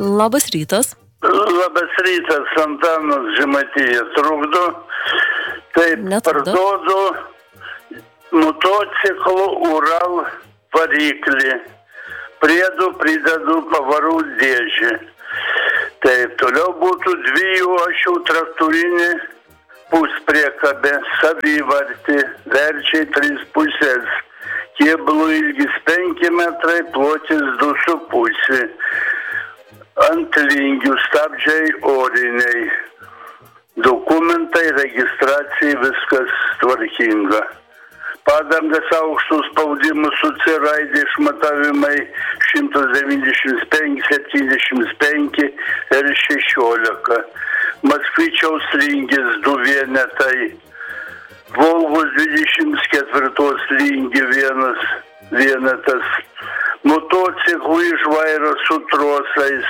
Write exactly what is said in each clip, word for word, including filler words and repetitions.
Labas rytas. Labas rytas, Antanas Žemaitija trukdo. Taip, Netrukdo. parduodu motociklų Ural variklį. Priedu pridedu pavarų dėžį. Taip, toliau būtų dviejų ašių traktorinį puspriekabė, savivartį, verčiai tris pusės. Kėblų ilgis penki metrai, plotis du su pusė. Ant lingių stabdžiai oriniai. Dokumentai, registracija, viskas tvarkinga. Padangas aukštų spaudimų su C raidė išmatavimai šimtas devyniasdešimt penki, septyniasdešimt penki ir šešiolika. Maskvičiaus lingis du vienetai. Volvos dvidešimt ketvirtos lingi vienas vienetas. Motociklų išvairo su trosais.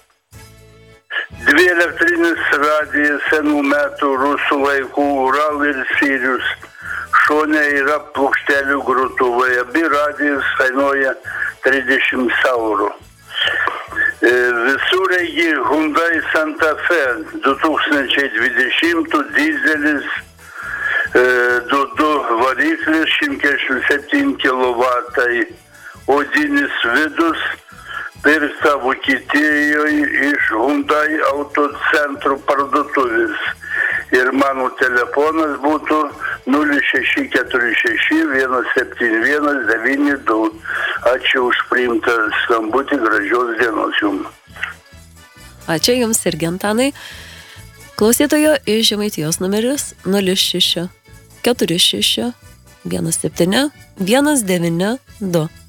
Dvi elektrinis radijas senų metų rusų laikų Ural ir Sirius. Šone yra plokštelių grotuvai. Abi radijas kainuoja trisdešimt eurų. E, visureigi Hyundai Santa Fe du tūkstančiai dvidešimtų dizelis e, du du variklis šimtas keturiasdešimt septyni kilovatai. Odinis vidus pirkta Vokietijoje iš Hyundai autocentrų parduotuvės. Ir mano telefonas būtų nulis šeši keturi šeši vienas septyni vienas devyni du. Ačiū už priimtą skambutį, gražios dienos jums. Ačiū Jums irgi, Antanai. Klausytojo iš Žemaitijos numeris nulis šeši keturi šeši vienas septyni vienas devyni du.